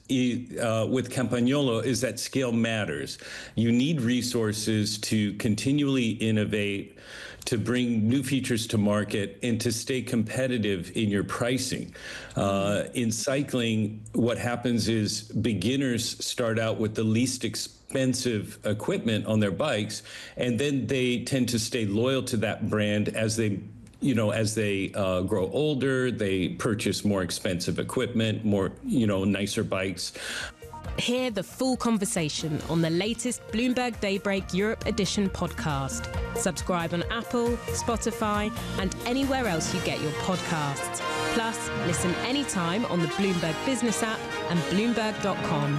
with Campagnolo is that scale matters. You need resources to continually innovate, to bring new features to market, and to stay competitive in your pricing. In cycling, what happens is beginners start out with the least expensive equipment on their bikes, and then they tend to stay loyal to that brand as they grow older. They purchase more expensive equipment, more, nicer bikes. Hear the full conversation on the latest Bloomberg Daybreak Europe Edition podcast. Subscribe on Apple, Spotify, and anywhere else you get your podcasts. Plus, listen anytime on the Bloomberg Business app and Bloomberg.com.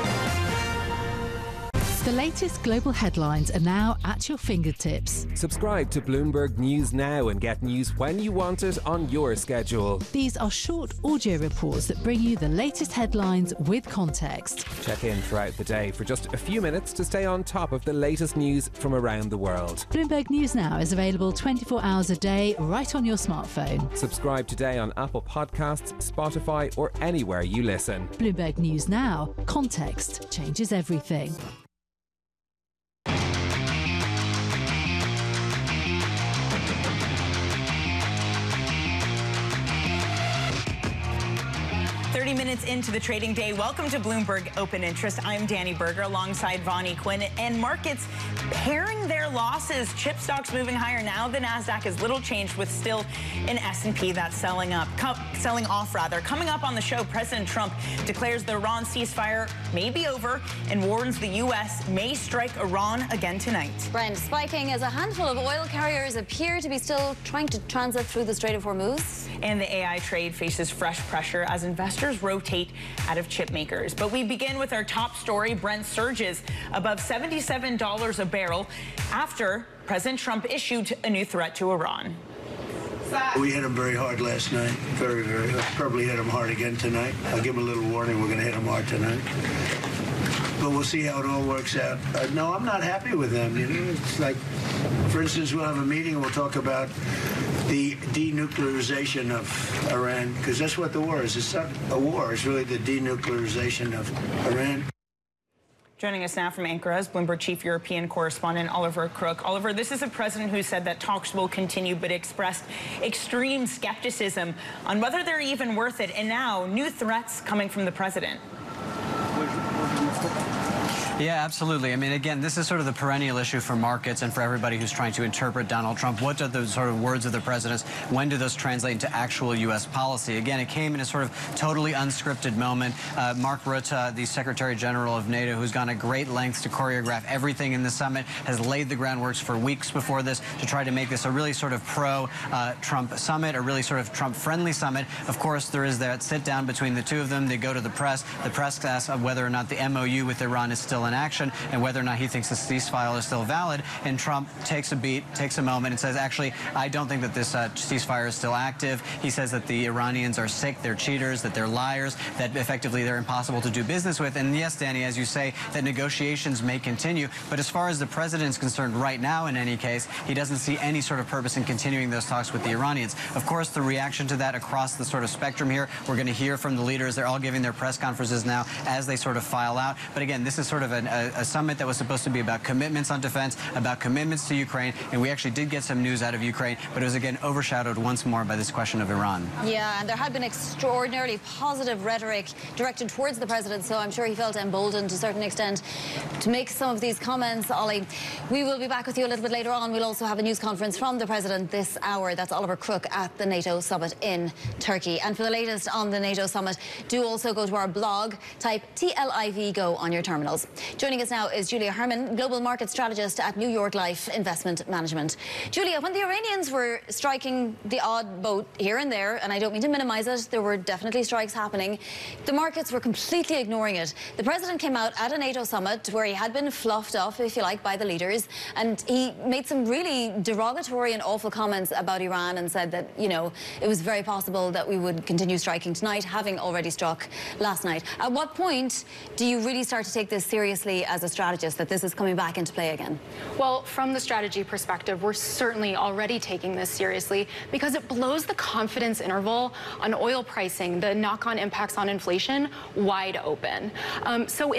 The latest global headlines are now at your fingertips. Subscribe to Bloomberg News now and get news when you want it on your schedule. These are short audio reports that bring you the latest headlines with context. Check in throughout the day for just a few minutes to stay on top of the latest news from around the world. Bloomberg News Now is available 24 hours a day right on your smartphone. Subscribe today on Apple Podcasts, Spotify, or anywhere you listen. Bloomberg News Now. Context changes everything. Minutes into the trading day. Welcome to Bloomberg Open Interest. I'm Danny Berger alongside Vonnie Quinn, and markets pairing their losses. Chip stocks moving higher now. The Nasdaq is little changed with still an S&P that's selling off. Coming up on the show, President Trump declares the Iran ceasefire may be over and warns the U.S. may strike Iran again tonight. Brent spiking as a handful of oil carriers appear to be still trying to transit through the Strait of Hormuz. And the AI trade faces fresh pressure as investors rotate out of chip makers. But we begin with our top story. Brent surges above $77 a barrel after President Trump issued a new threat to Iran. We hit him very hard last night. Very, very hard. Probably hit him hard again tonight. I'll give him a little warning. We're going to hit him hard tonight. But we'll see how it all works out. No, I'm not happy with them. It's like, for instance, we'll have a meeting and we'll talk about the denuclearization of Iran, because that's what the war is. It's not a war. It's really the denuclearization of Iran. Joining us now from Ankara is Bloomberg Chief European Correspondent Oliver Crook. Oliver, this is a president who said that talks will continue, but expressed extreme skepticism on whether they're even worth it. And now, new threats coming from the president. Yeah, absolutely. I mean, again, this is sort of the perennial issue for markets and for everybody who's trying to interpret Donald Trump. What are those sort of words of the president? When do those translate into actual U.S. policy? Again, it came in a sort of totally unscripted moment. Mark Rutte, the Secretary General of NATO, who's gone to great lengths to choreograph everything in the summit, has laid the groundworks for weeks before this to try to make this a really sort of pro-Trump summit, a really sort of Trump-friendly summit. Of course, there is that sit-down between the two of them. They go to the press. The press asks whether or not the MOU with Iran is still in action and whether or not he thinks the ceasefire is still valid. And Trump takes a beat, takes a moment, and says, actually, I don't think that this ceasefire is still active. He says that the Iranians are sick, they're cheaters, that they're liars, that effectively they're impossible to do business with. And yes, Danny, as you say, that negotiations may continue. But as far as the president is concerned right now, in any case, he doesn't see any sort of purpose in continuing those talks with the Iranians. Of course, the reaction to that across the sort of spectrum here, we're going to hear from the leaders. They're all giving their press conferences now as they sort of file out. But again, this is sort of a summit that was supposed to be about commitments on defense, about commitments to Ukraine. And we actually did get some news out of Ukraine, but it was again overshadowed once more by this question of Iran. Yeah, and there had been extraordinarily positive rhetoric directed towards the president, so I'm sure he felt emboldened to a certain extent to make some of these comments. Ollie, we will be back with you a little bit later on. We'll also have a news conference from the president this hour. That's Oliver Crook at the NATO summit in Turkey. And for the latest on the NATO summit, do also go to our blog. Type TLIV GO on your terminals. Joining us now is Julia Herman, global market strategist at New York Life Investment Management. Julia, when the Iranians were striking the odd boat here and there, and I don't mean to minimize it, there were definitely strikes happening, the markets were completely ignoring it. The president came out at a NATO summit where he had been fluffed off, if you like, by the leaders, and he made some really derogatory and awful comments about Iran and said that, you know, it was very possible that we would continue striking tonight, having already struck last night. At what point do you really we start to take this seriously as a strategist, that this is coming back into play again? Well, from the strategy perspective, we're certainly already taking this seriously because it blows the confidence interval on oil pricing, the knock-on impacts on inflation, wide open. So